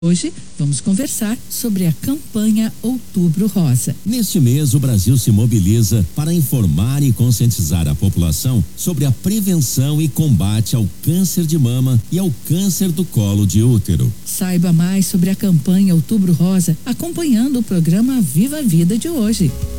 Hoje vamos conversar sobre a campanha Outubro Rosa. Neste mês, o Brasil se mobiliza para informar e conscientizar a população sobre a prevenção e combate ao câncer de mama e ao câncer do colo de útero. Saiba mais sobre a campanha Outubro Rosa acompanhando o programa Viva a Vida de hoje.